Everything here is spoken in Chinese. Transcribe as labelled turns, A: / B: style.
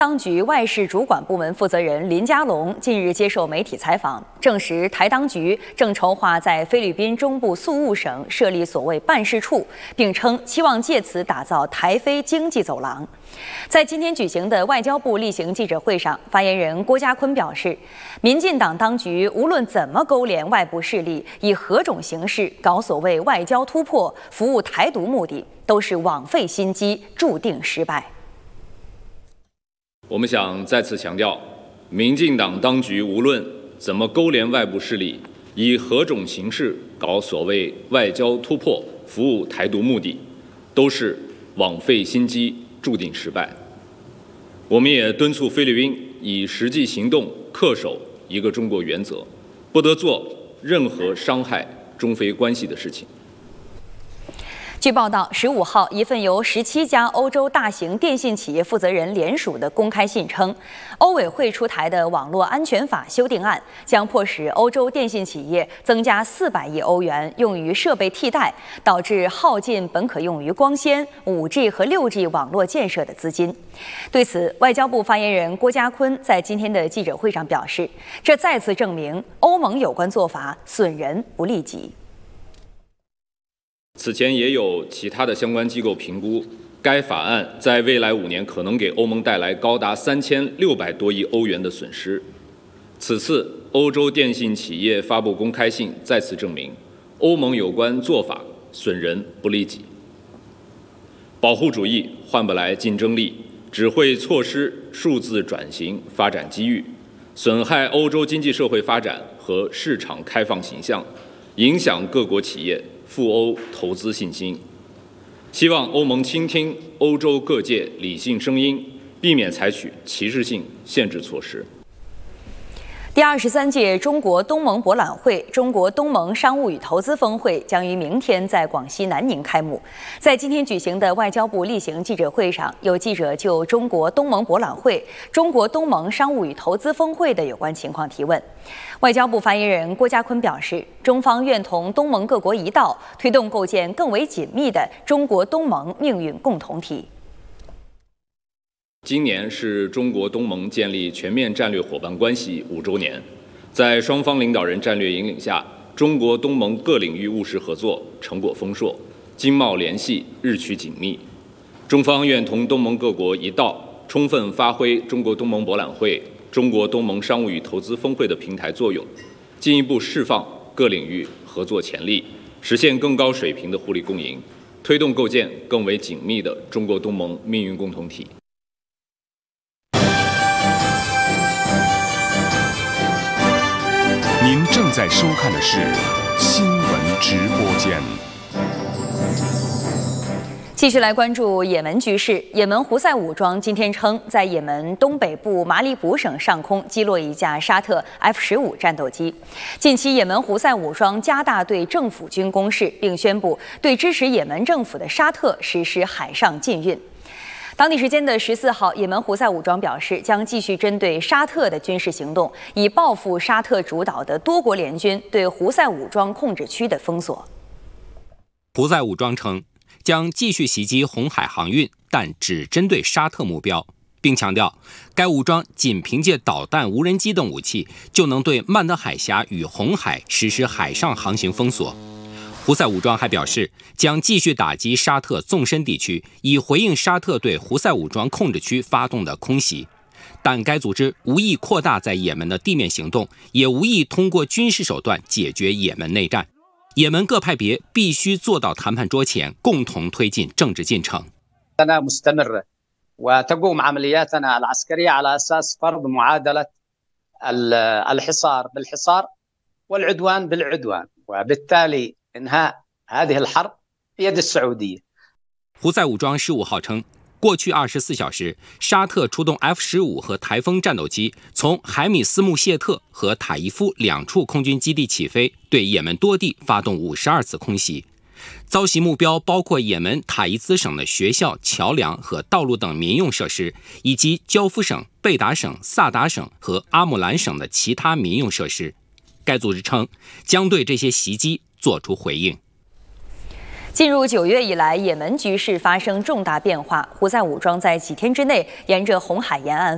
A: 当局外事主管部门负责人林佳龙近日接受媒体采访，证实台当局正筹划在菲律宾中部宿务省设立所谓办事处，并称期望借此打造台菲经济走廊。在今天举行的外交部例行记者会上，发言人郭家坤表示，民进党当局无论怎么勾连外部势力，以何种形式搞所谓外交突破，服务台独目的，都是枉费心机，注定失败。
B: 我们想再次强调，民进党当局无论怎么勾连外部势力，以何种形式搞所谓外交突破，服务台独目的，都是枉费心机，注定失败。我们也敦促菲律宾以实际行动恪守一个中国原则，不得做任何伤害中菲关系的事情。
A: 据报道，15号，一份由17家欧洲大型电信企业负责人联署的公开信称，欧委会出台的网络安全法修订案将迫使欧洲电信企业增加400亿欧元用于设备替代，导致耗尽本可用于光纤、5G 和6G 网络建设的资金。对此，外交部发言人郭家坤在今天的记者会上表示，这再次证明欧盟有关做法损人不利己。
B: 此前也有其他的相关机构评估，该法案在未来5年可能给欧盟带来高达3600多亿欧元的损失。此次欧洲电信企业发布公开信，再次证明欧盟有关做法损人不利己。保护主义换不来竞争力，只会错失数字转型发展机遇，损害欧洲经济社会发展和市场开放形象，影响各国企业赴欧投资信心。希望欧盟倾听欧洲各界理性声音，避免采取歧视性限制措施。
A: 第23届中国东盟博览会、中国东盟商务与投资峰会将于明天在广西南宁开幕。在今天举行的外交部例行记者会上，有记者就中国东盟博览会、中国东盟商务与投资峰会的有关情况提问。外交部发言人郭家坤表示，中方愿同东盟各国一道，推动构建更为紧密的中国东盟命运共同体。
B: 今年是中国东盟建立全面战略伙伴关系5周年，在双方领导人战略引领下，中国东盟各领域务实合作成果丰硕，经贸联系日趋紧密。中方愿同东盟各国一道，充分发挥中国东盟博览会、中国东盟商务与投资峰会的平台作用，进一步释放各领域合作潜力，实现更高水平的互利共赢，推动构建更为紧密的中国东盟命运共同体。
C: 您正在收看的是新闻直播间。
A: 继续来关注也门局势。也门胡塞武装今天称，在也门东北部马里卜省上空击落一架沙特 F-15战斗机。近期，也门胡塞武装加大对政府军攻势，并宣布对支持也门政府的沙特实施海上禁运。当地时间的14号，也门胡塞武装表示，将继续针对沙特的军事行动，以报复沙特主导的多国联军对胡塞武装控制区的封锁。
D: 胡塞武装称，将继续袭击红海航运，但只针对沙特目标，并强调，该武装仅凭借导弹、无人机等武器，就能对曼德海峡与红海实施海上航行封锁。胡塞武装还表示，将继续打击沙特纵深地区，以回应沙特对胡塞武装控制区发动的空袭。但该组织无意扩大在也门的地面行动，也无意通过军事手段解决也门内战。也门各派别必须坐到谈判桌前，共同推进政治进程。
E: وتقوم عملياتنا العسكرية على أساس فرض معادلة الحصار بالحصار والعدوان بالعدوان وبالتالي إنهاء هذه الحرب بيد السعودية。
D: 胡塞武装15号称，过去24小时，沙特出动 F-15和台风战斗机从海米斯穆谢特和塔伊夫2处空军基地起飞，对也门多地发动52次空袭。遭袭目标包括也门塔伊兹省的学校、桥梁和道路等民用设施，以及焦夫省、贝达省、萨达省和阿姆兰省的其他民用设施。该组织称，将对这些袭击做出回应。
A: 进入9月以来，也门局势发生重大变化。胡塞武装在几天之内沿着红海沿岸